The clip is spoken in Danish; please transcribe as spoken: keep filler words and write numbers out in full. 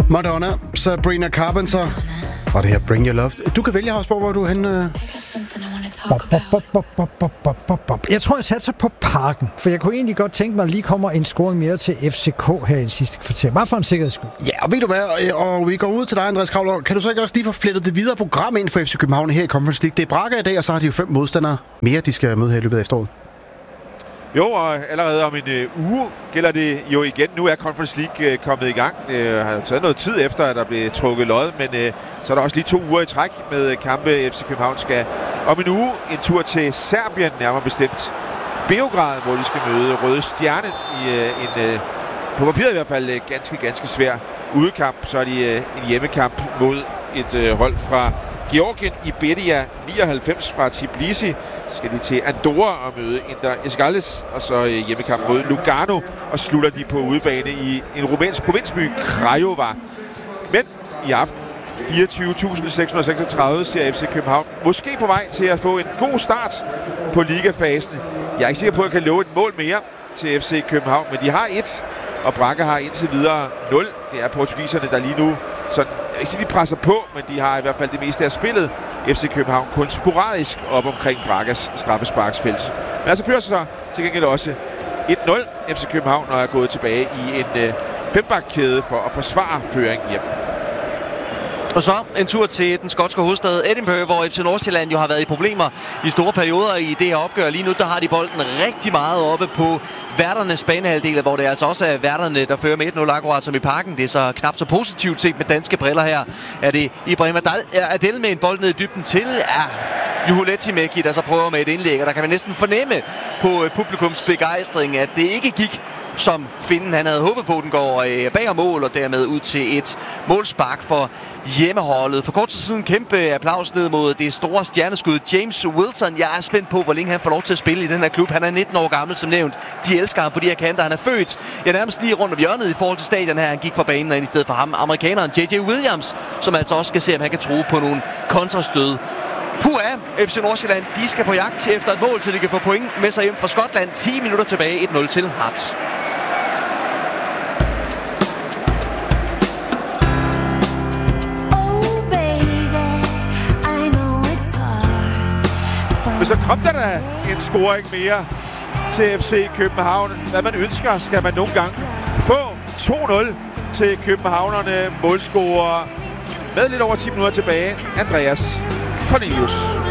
Madonna, Sabrina Carpenter. Og det her Bring Your Love. Du kan vælge, Hausborg, hvor du er henne. Øh... Bop, bop, bop, bop, bop, bop, bop, bop. Jeg tror, jeg satser på Parken, for jeg kunne egentlig godt tænke mig, at lige kommer en scoring mere til F C K her i det sidste kvarter. Bare for en sikkerheds skyld. Ja, og ved du hvad, og vi går ud til dig, Andreas Kravler. Kan du så ikke også lige få flettet det videre program ind for F C København her i Conference League? Det er Braga i dag, og så har de jo fem modstandere mere, de skal møde her i løbet af efteråret. Jo, og allerede om en øh, uge gælder det jo igen. Nu er Conference League øh, kommet i gang. Det har taget noget tid efter, at der blev trukket lod, men øh, så er der også lige to uger i træk med kampe. F C København skal om en uge en tur til Serbien, nærmere bestemt Beograd, hvor de skal møde Røde Stjerne i øh, en, øh, på papiret i hvert fald, øh, ganske, ganske svær udekamp. Så er de øh, en hjemmekamp mod et øh, hold fra Georgien i Bedia nioghalvfems fra Tbilisi. Så skal de til Andorra og møde Inter Escales, og så hjemmekamp mod Lugano, og slutter de på udebane i en rumænsk provinsby, Craiova. Men i aften, fireogtyve tusind seks hundrede seksogtredive, ser F C København måske på vej til at få en god start på ligafasen. Jeg er ikke sikker på, at jeg kan love et mål mere til F C København, men de har et, og Braga har indtil videre nul. Det er portugiserne, der lige nu sådan, jeg vil ikke sige, de presser på, men de har i hvert fald det meste af spillet. F C København kun sporadisk op omkring Bragas straffesparksfelt. Men altså fører sig så til gengæld også et nul F C København, og er gået tilbage i en øh, fembakkæde for at forsvare føringen hjem. Og så en tur til den skotske hovedstad Edinburgh, hvor F C Nordsjælland jo har været i problemer i store perioder i det her opgør. Lige nu der har de bolden rigtig meget oppe på værternes banehalvdel, hvor det altså også er værterne, der fører med et nul akkurat som i Parken. Det er så knap så positivt set med danske briller her. Er det Ibrahim Adel med en bold ned i dybden til? Ja, Juho Lehtimäki, der så prøver med et indlæg, og der kan man næsten fornemme på publikums begejstring, at det ikke gik som Finnen han havde håbet på. Den går bag mål og dermed ud til et målspark for hjemmeholdet. For kort tid siden kæmpe applaus ned mod det store stjerneskud James Wilson. Jeg er spændt på, hvor længe han får lov til at spille i den her klub. Han er nitten år gammel, som nævnt. De elsker ham på de her kanter. Han er født. Jeg er nærmest lige rundt om hjørnet i forhold til stadion her. Han gik fra banen og ind i stedet for ham. Amerikaneren J J Williams, som altså også skal se, om han kan tro på nogle kontrastød. Puha, F C Nordsjælland, de skal på jagt til efter et mål, så de kan få point med sig hjem fra Skotland. ti minutter tilbage, et nul til Hearts. Men så kom der da en scoring mere til F C København. Hvad man ønsker, skal man nogle gange få. to nul til københavnerne. Målscorer med lidt over ti minutter tilbage. Andreas Cornelius.